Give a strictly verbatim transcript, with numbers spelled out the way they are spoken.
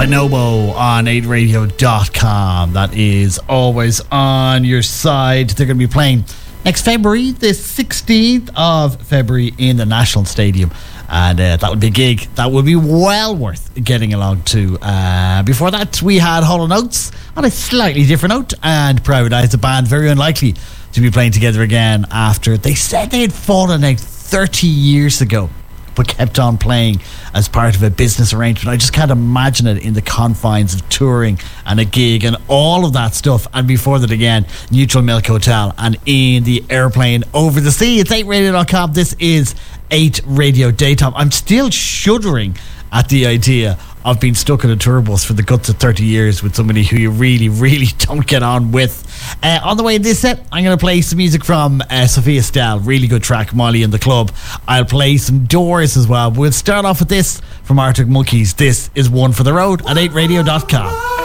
Bonobo on eight radio dot com. That is always on your side. They're going to be playing next February, the sixteenth of February, in the National Stadium. And uh, that would be a gig that would be well worth getting along to. Uh, before that, we had Hall and Oates on a slightly different note, and Private Eyes, a band very unlikely to be playing together again after they said they had fallen out thirty years ago, but kept on playing as part of a business arrangement. I just can't imagine it in the confines of touring and a gig and all of that stuff. And before that again, Neutral Milk Hotel and In the Airplane Over the Sea. It's eight radio dot com. This is eight Radio Daytime. I'm still shuddering at the idea of being stuck in a tour bus for the guts of thirty years with somebody who you really, really don't get on with. Uh, on the way in this set, I'm going to play some music from uh, Sophia Stell. Really good track, Molly in the Club. I'll play some Doors as well. We'll start off with this from Arctic Monkeys. This is One for the Road at eight radio dot com.